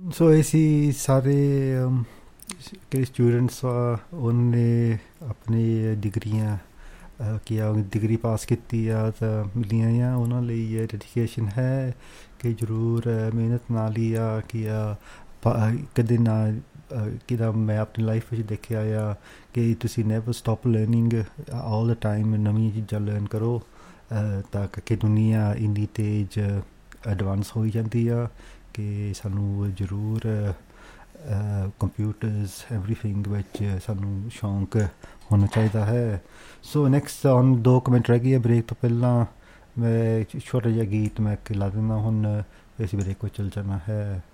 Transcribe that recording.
ਸੋ ਅਸੀਂ ਸਾਰੇ ਜਿਹੜੇ ਸਟੂਡੈਂਟਸ ਆ ਉਹਨੇ ਆਪਣੀ ਡਿਗਰੀਆਂ ਕੀ ਆ ਡਿਗਰੀ ਪਾਸ ਕੀਤੀ ਆ ਤਾਂ ਮਿਲੀਆਂ ਆ ਉਹਨਾਂ ਲਈ ਇਹ ਡੈਡੀਕੇਸ਼ਨ ਹੈ ਕਿ ਜ਼ਰੂਰ ਮਿਹਨਤ ਨਾਲ ਹੀ ਆ ਕਿ ਕਦੇ ਨਾ ਕਿਦਾ ਮੈਂ ਆਪਣੀ ਲਾਈਫ ਵਿੱਚ ਦੇਖਿਆ ਆ ਕਿ ਤੁਸੀਂ ਨੈਵਰ ਸਟੋਪ ਲਰਨਿੰਗ ਆਲ ਦਾ ਟਾਈਮ ਨਵੀਆਂ ਚੀਜ਼ਾਂ ਲਰਨ ਕਰੋ ਤਾਂ ਕਿ ਦੁਨੀਆ ਇੰਨੀ ਤੇਜ਼ ਐਡਵਾਂਸ ਹੋਈ ਜਾਂਦੀ ਆ ਕਿ ਸਾਨੂੰ ਜ਼ਰੂਰ ਕੰਪਿਊਟਰਸ ਐਵਰੀਥਿੰਗ ਵਿੱਚ ਸਾਨੂੰ ਸ਼ੌਂਕ ਹੋਣਾ ਚਾਹੀਦਾ ਹੈ। ਸੋ ਨੈਕਸਟ ਹੁਣ 2 ਮਿੰਟ ਰਹਿ ਗਏ ਬ੍ਰੇਕ ਤੋਂ ਪਹਿਲਾਂ ਮੈਂ ਛੋਟਾ ਜਿਹਾ ਗੀਤ ਮੈਂ ਲਾ ਦਿੰਦਾ ਹੁਣ ਇਸ ਬ੍ਰੇਕ ਵਿੱਚ ਚੱਲ ਜਾਣਾ ਹੈ।